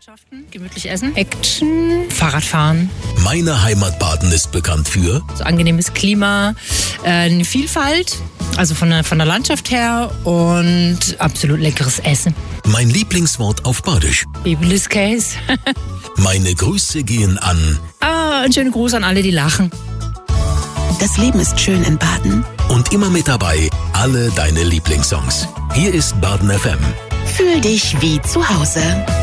Ortschaften, gemütlich essen, Action, Fahrradfahren. Meine Heimat Baden ist bekannt für So angenehmes Klima, eine Vielfalt, also von der Landschaft her und absolut leckeres Essen. mein Lieblingswort auf Badisch. Bibliskäse. Meine Grüße gehen an Einen schönen Gruß an alle, die lachen. Das Leben ist schön in Baden. und immer mit dabei alle deine Lieblingssongs. Hier ist Baden FM. Fühl dich wie zu Hause.